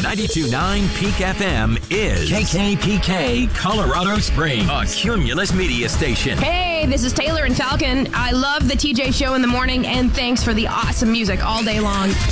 92.9 Peak FM is KKPK Colorado Springs, a Cumulus media station. Hey, this is Taylor and Falcon. I love the TJ Show in the morning, and thanks for the awesome music all day long.